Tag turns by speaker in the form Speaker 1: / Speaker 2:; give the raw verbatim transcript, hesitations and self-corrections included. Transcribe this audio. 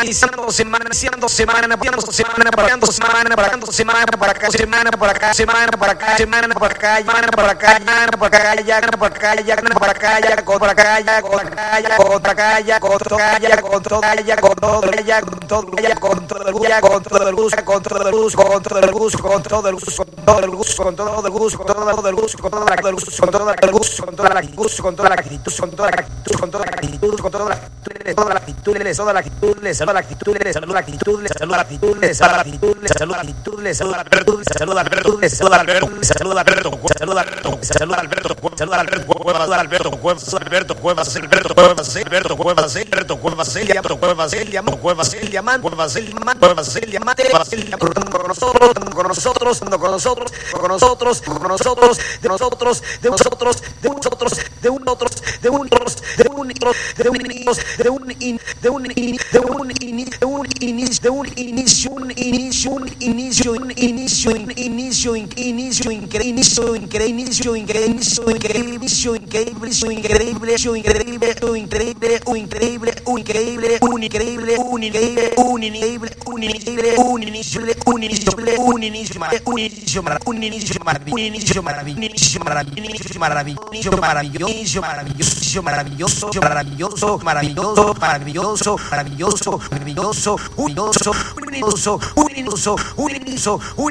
Speaker 1: iniciando semana, iniciando semana, iniciando semana, parando semana, parando semana, para acá, semana, para acá, semana, para acá, semana, para acá, semana, para acá, semana, para acá, ya, para acá, ya, para acá, ya, para acá, ya, para acá, ya, para acá, ya, con todo, ya, con todo, ya, con todo, ya, con todo, ya, con todo el ya, con todo el gusto, con todo el gusto, con todo el gusto, con todo el gusto, con todo el gusto, con todo el gusto, con todo el gusto, con todo el gusto, con todo el gusto, con toda la actitud, con toda la actitud, con toda la actitud, con toda la actitud, con toda la actitud, toda la actitud, toda la actitud, le saluda la actitud, le saluda la actitud, le saluda la actitud, le saluda la actitud, le saluda la actitud, le saluda Alberto, le saluda Alberto, le saluda Alberto, le saluda Alberto, le saluda Alberto, le saluda Alberto, le saluda Alberto, Cuevas, Alberto, Cuevas, Alberto, Cuevas, Alberto, Cuevas, Alberto, Cuevas, Alberto, Cuevas, Elia, Cuevas, Elia, Cuevas, Elia, Man, Cuevas, Elia, Man, Cuevas, Elia, Mate, Cuevas, Elia, con nosotros, con nosotros, con nosotros, con nosotros, con nosotros, de nosotros, de nosotros, de nosotros, de nosotros, de unos, de unos, de unos, de un in, de un in, de un in, de un inicio, de un inicio, un inicio, un inicio, un inicio, un inicio, inicio, increíble, inicio, increíble, inicio, increíble, inicio, increíble, inicio, increíble, inicio, increíble, inicio, increíble, un increíble, un increíble, un increíble, un increíble, un increíble, un increíble, un increíble, un inicio, un inicio, un inicio, un inicio, un inicio maravilloso, un inicio maravilloso, maravilloso, maravilloso, maravilloso, maravilloso, maravilloso, maravilloso, maravilloso, maravilloso, maravilloso, maravilloso, maravilloso, maravilloso, maravilloso, maravilloso, maravilloso, maravilloso,